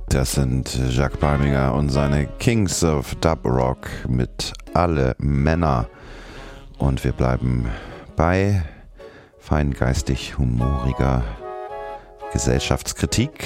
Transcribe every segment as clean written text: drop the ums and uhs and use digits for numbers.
Das sind Jacques Palminger und seine Kings of Dub Rock mit Alle Männer. Und wir bleiben bei feingeistig humoriger Gesellschaftskritik.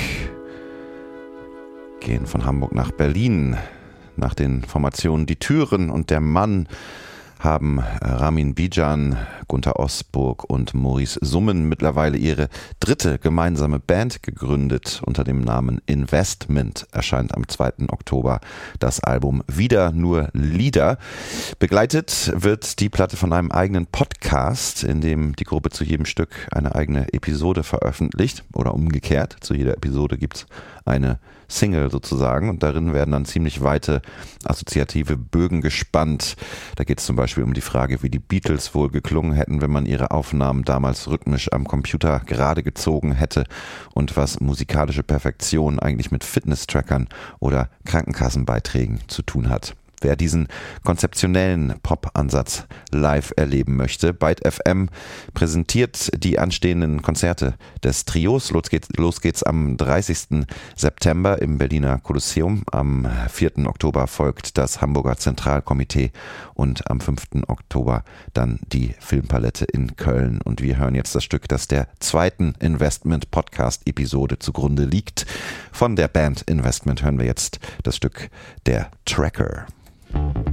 Gehen von Hamburg nach Berlin. Nach den Formationen Die Türen und Der Mann haben Ramin Bijan, Gunter Osburg und Maurice Summen mittlerweile ihre dritte gemeinsame Band gegründet. Unter dem Namen Investment erscheint am 2. Oktober das Album Wieder nur Lieder. Begleitet wird die Platte von einem eigenen Podcast, in dem die Gruppe zu jedem Stück eine eigene Episode veröffentlicht. Oder umgekehrt, zu jeder Episode gibt es eine Single sozusagen und darin werden dann ziemlich weite assoziative Bögen gespannt. Da geht es zum Beispiel um die Frage, wie die Beatles wohl geklungen hätten, wenn man ihre Aufnahmen damals rhythmisch am Computer gerade gezogen hätte und was musikalische Perfektion eigentlich mit Fitness-Trackern oder Krankenkassenbeiträgen zu tun hat. Wer diesen konzeptionellen Pop-Ansatz live erleben möchte, Byte FM präsentiert die anstehenden Konzerte des Trios. Los geht's am 30. September im Berliner Kolosseum. Am 4. Oktober folgt das Hamburger Zentralkomitee und am 5. Oktober dann die Filmpalette in Köln. Und wir hören jetzt das Stück, das der zweiten Investment-Podcast-Episode zugrunde liegt. Von der Band Investment hören wir jetzt das Stück Der Tracker.